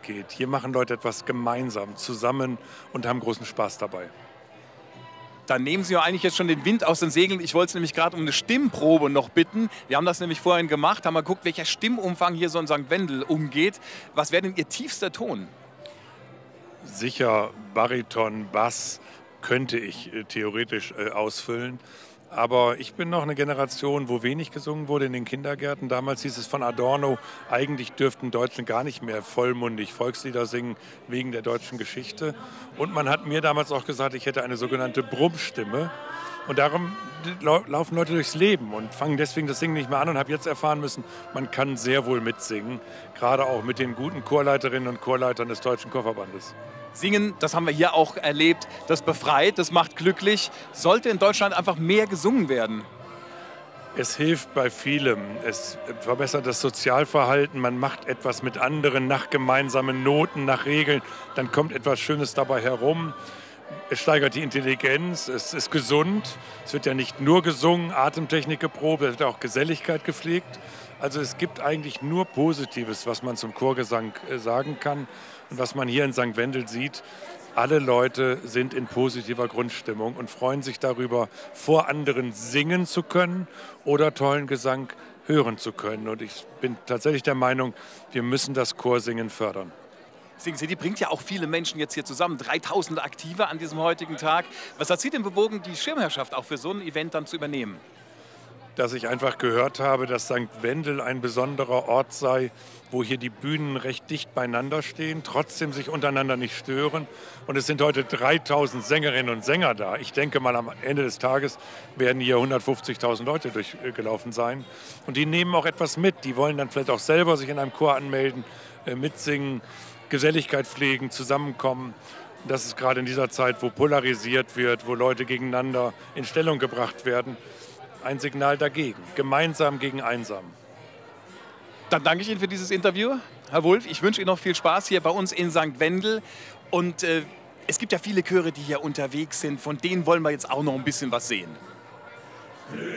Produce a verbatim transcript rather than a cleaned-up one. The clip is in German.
geht. Hier machen Leute etwas gemeinsam, zusammen und haben großen Spaß dabei. Dann nehmen Sie ja eigentlich jetzt schon den Wind aus den Segeln. Ich wollte es nämlich gerade um eine Stimmprobe noch bitten. Wir haben das nämlich vorhin gemacht, haben mal geguckt, welcher Stimmumfang hier so in Sankt Wendel umgeht. Was wäre denn Ihr tiefster Ton? Sicher Bariton, Bass könnte ich äh, theoretisch äh, ausfüllen. Aber ich bin noch eine Generation, wo wenig gesungen wurde in den Kindergärten. Damals hieß es von Adorno, eigentlich dürften Deutschen gar nicht mehr vollmundig Volkslieder singen wegen der deutschen Geschichte. Und man hat mir damals auch gesagt, ich hätte eine sogenannte Brummstimme. Und darum laufen Leute durchs Leben und fangen deswegen das Singen nicht mehr an und habe jetzt erfahren müssen, man kann sehr wohl mitsingen, gerade auch mit den guten Chorleiterinnen und Chorleitern des Deutschen Chorverbandes. Singen, das haben wir hier auch erlebt, das befreit, das macht glücklich. Sollte in Deutschland einfach mehr gesungen werden? Es hilft bei vielem. Es verbessert das Sozialverhalten. Man macht etwas mit anderen nach gemeinsamen Noten, nach Regeln. Dann kommt etwas Schönes dabei herum. Es steigert die Intelligenz, es ist gesund. Es wird ja nicht nur gesungen, Atemtechnik geprobt, es wird auch Geselligkeit gepflegt. Also es gibt eigentlich nur Positives, was man zum Chorgesang sagen kann. Und was man hier in Sankt Wendel sieht, alle Leute sind in positiver Grundstimmung und freuen sich darüber, vor anderen singen zu können oder tollen Gesang hören zu können. Und ich bin tatsächlich der Meinung, wir müssen das Chorsingen fördern. Sing City bringt ja auch viele Menschen jetzt hier zusammen, dreitausend Aktive an diesem heutigen Tag. Was hat Sie denn bewogen, die Schirmherrschaft auch für so ein Event dann zu übernehmen? Dass ich einfach gehört habe, dass Sankt Wendel ein besonderer Ort sei, wo hier die Bühnen recht dicht beieinander stehen, trotzdem sich untereinander nicht stören. Und es sind heute dreitausend Sängerinnen und Sänger da. Ich denke mal, am Ende des Tages werden hier hundertfünfzigtausend Leute durchgelaufen sein. Und die nehmen auch etwas mit. Die wollen dann vielleicht auch selber sich in einem Chor anmelden, mitsingen, Geselligkeit pflegen, zusammenkommen. Das ist gerade in dieser Zeit, wo polarisiert wird, wo Leute gegeneinander in Stellung gebracht werden, ein Signal dagegen. Gemeinsam gegen einsam. Dann danke ich Ihnen für dieses Interview, Herr Wulff. Ich wünsche Ihnen noch viel Spaß hier bei uns in Sankt Wendel. Und äh, es gibt ja viele Chöre, die hier unterwegs sind. Von denen wollen wir jetzt auch noch ein bisschen was sehen.